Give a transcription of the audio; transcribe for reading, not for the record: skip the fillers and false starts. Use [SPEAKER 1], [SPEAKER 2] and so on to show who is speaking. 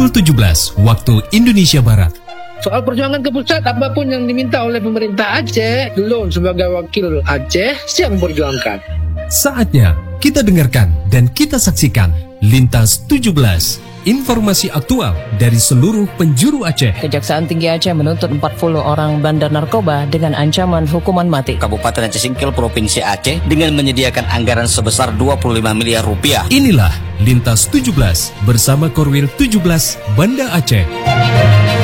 [SPEAKER 1] pukul 17 waktu Indonesia Barat.
[SPEAKER 2] Soal perjuangan ke pusat, apapun yang diminta oleh pemerintah Aceh, Lon sebagai wakil Aceh siap memperjuangkan.
[SPEAKER 1] Saatnya kita dengarkan dan kita saksikan Lintas 17, informasi aktual dari seluruh penjuru Aceh.
[SPEAKER 3] Kejaksaan Tinggi Aceh menuntut 40 orang bandar narkoba dengan ancaman hukuman mati.
[SPEAKER 4] Kabupaten Aceh Singkil Provinsi Aceh dengan menyediakan anggaran sebesar 25 miliar rupiah.
[SPEAKER 1] Inilah Lintas 17 bersama Korwil 17 Banda Aceh.